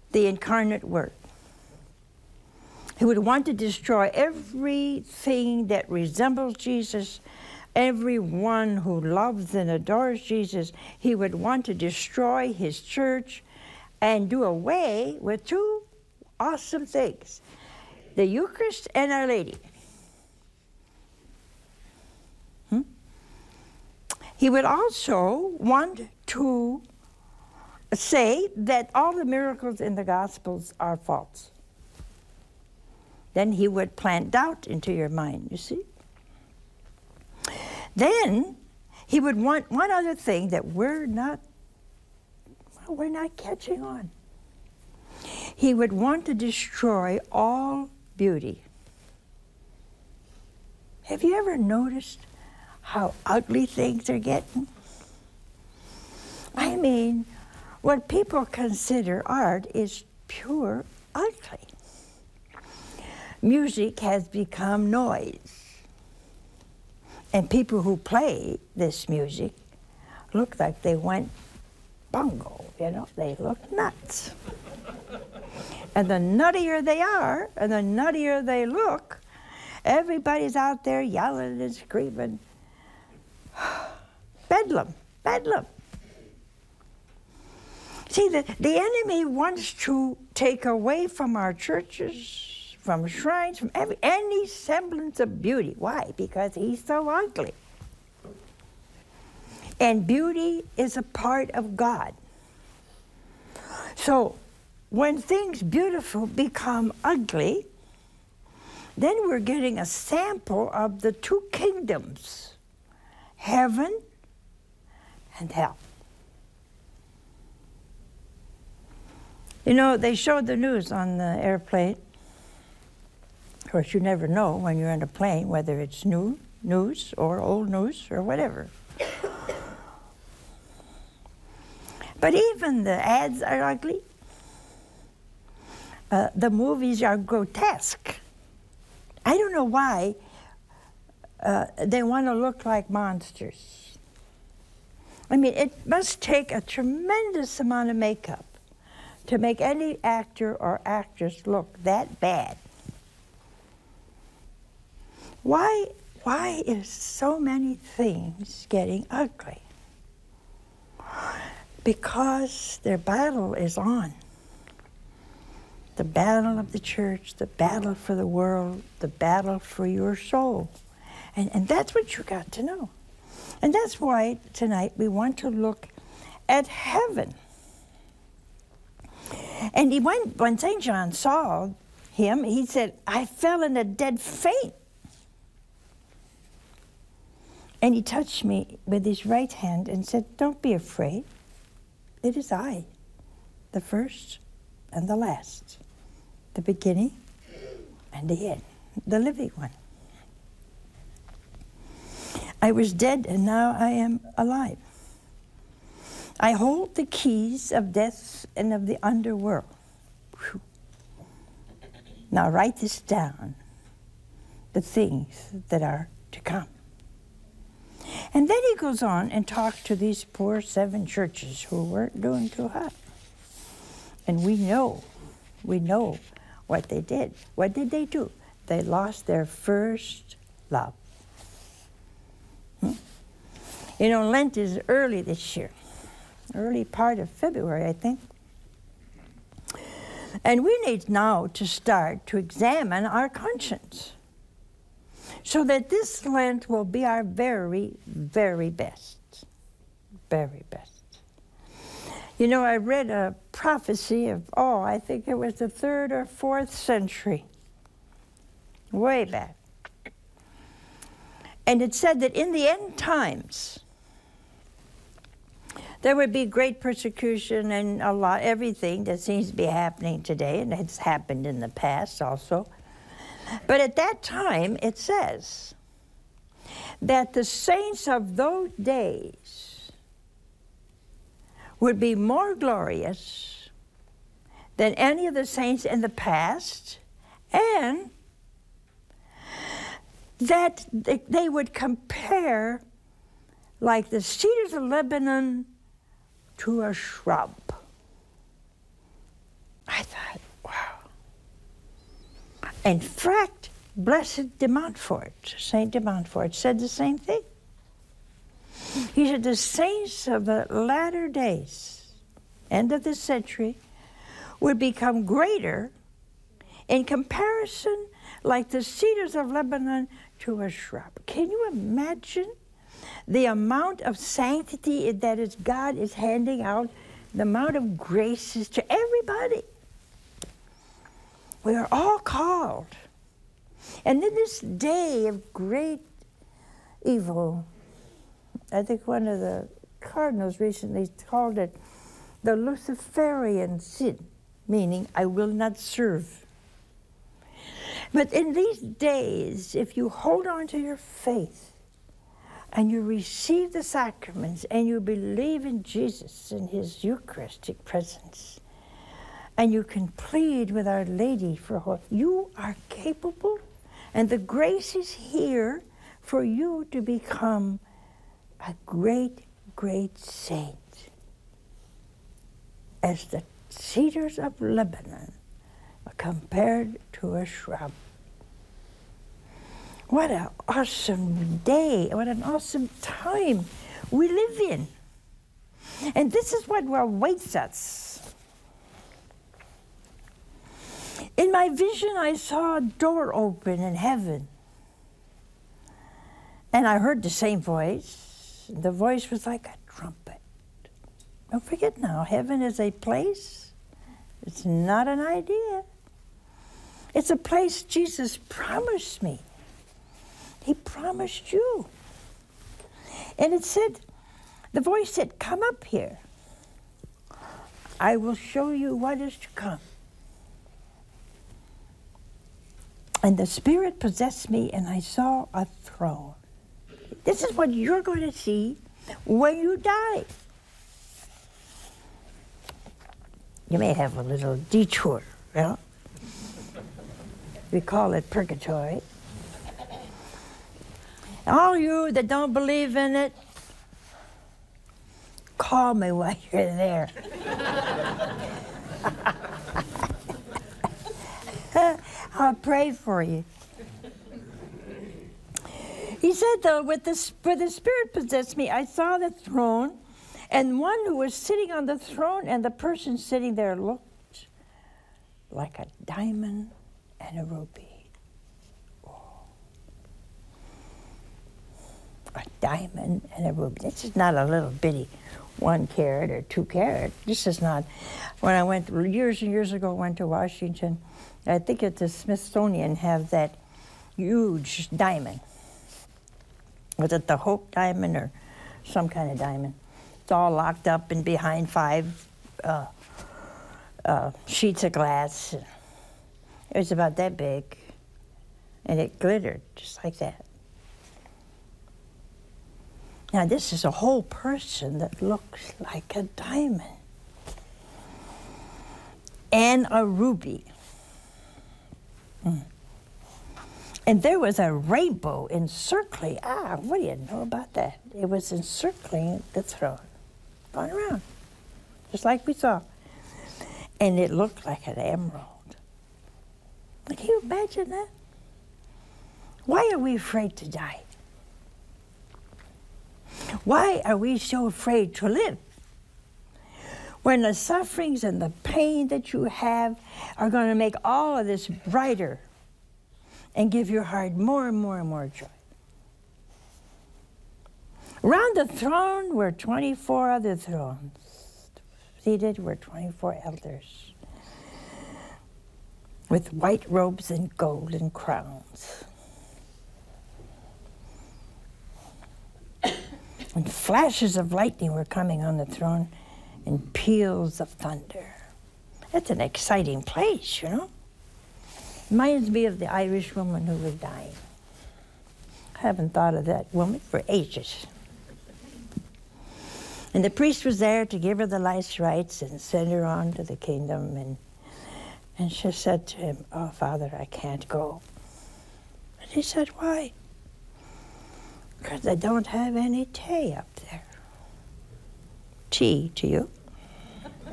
the incarnate Word. He would want to destroy everything that resembles Jesus, everyone who loves and adores Jesus. He would want to destroy his church and do away with two awesome things, the Eucharist and Our Lady. He would also want to say that all the miracles in the Gospels are false. Then he would plant doubt into your mind, you see. Then he would want one other thing that we're not catching on. He would want to destroy all beauty. Have you ever noticed how ugly things are getting? I mean, what people consider art is pure ugly. Music has become noise. And people who play this music look like they went bungo, you know, they look nuts. And the nuttier they are, and the nuttier they look, everybody's out there yelling and screaming. Bedlam, bedlam. See, the enemy wants to take away from our churches, from shrines, from any semblance of beauty. Why? Because he's so ugly. And beauty is a part of God. So when things beautiful become ugly, then we're getting a sample of the two kingdoms, heaven and hell. You know, they showed the news on the airplane. Of course, you never know when you're in a plane whether it's new news or old news or whatever. But even the ads are ugly. The movies are grotesque. I don't know why they want to look like monsters. I mean, it must take a tremendous amount of makeup to make any actor or actress look that bad. Why is so many things getting ugly? Because their battle is on. The battle of the church, the battle for the world, the battle for your soul. And that's what you got to know. And that's why tonight we want to look at heaven. And when St. John saw him, he said, I fell in a dead faint. And he touched me with his right hand and said, don't be afraid. It is I, the first and the last, the beginning and the end, the living one. I was dead and now I am alive. I hold the keys of death and of the underworld. Whew. Now write this down, the things that are to come. And then he goes on and talks to these poor 7 churches who weren't doing too hot. And we know what they did. What did they do? They lost their first love. You know, Lent is early this year, early part of February, I think. And we need now to start to examine our conscience so that this Lent will be our very, very best. Very best. You know, I read a prophecy of, I think it was the 3rd or 4th century, way back. And it said that in the end times, there would be great persecution and everything that seems to be happening today, and it's happened in the past also. But at that time, it says that the saints of those days would be more glorious than any of the saints in the past, and that they would compare like the cedars of Lebanon to a shrub. I In fact, Blessed de Montfort, Saint de Montfort, said the same thing. He said the saints of the latter days, end of the century, would become greater in comparison like the cedars of Lebanon to a shrub. Can you imagine the amount of sanctity that is God is handing out, the amount of graces to everybody? We are all called. And in this day of great evil, I think one of the cardinals recently called it the Luciferian sin, meaning I will not serve. But in these days, if you hold on to your faith and you receive the sacraments and you believe in Jesus and his Eucharistic presence, and you can plead with Our Lady for hope, you are capable, and the grace is here for you to become a great, great saint. As the cedars of Lebanon are compared to a shrub. What an awesome day, what an awesome time we live in. And this is what awaits us. In my vision, I saw a door open in heaven. And I heard the same voice. The voice was like a trumpet. Don't forget now, heaven is a place. It's not an idea. It's a place Jesus promised me. He promised you. And it said, the voice said, come up here. I will show you what is to come. And the Spirit possessed me, and I saw a throne. This is what you're going to see when you die. You may have a little detour, you know? We call it purgatory. All you that don't believe in it, call me while you're there. I'll pray for you. He said, though, when the Spirit possessed me, I saw the throne, and one who was sitting on the throne, and the person sitting there looked like a diamond and a ruby. Oh. A diamond and a ruby. This is not a little bitty 1 carat or 2 carat. This is not. When I went years and years ago, went to Washington, I think at the Smithsonian have that huge diamond. Was it the Hope diamond or some kind of diamond? It's all locked up and behind 5 sheets of glass. It was about that big, and it glittered just like that. Now this is a whole person that looks like a diamond and a ruby. And there was a rainbow encircling. What do you know about that? It was encircling the throne, going around, just like we saw. And it looked like an emerald. Can you imagine that? Why are we afraid to die? Why are we so afraid to live? When the sufferings and the pain that you have are going to make all of this brighter and give your heart more and more and more joy. Around the throne were 24 other thrones. Seated were 24 elders with white robes and golden crowns. And flashes of lightning were coming on the throne and peals of thunder. That's an exciting place, you know? Reminds me of the Irish woman who was dying. I haven't thought of that woman for ages. And the priest was there to give her the last rites and send her on to the kingdom. And she said to him, "Oh, Father, I can't go." And he said, "Why?" "Because I don't have any tea up there." Tea to you?